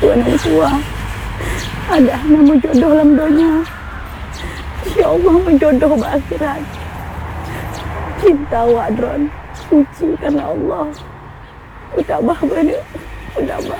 kedua orang tua. Ada nama jodoh dalam dunia. Ya Allah menjodoh berakhirat. Cinta Wadron suci karena Allah. Udah bah bener, udah bah.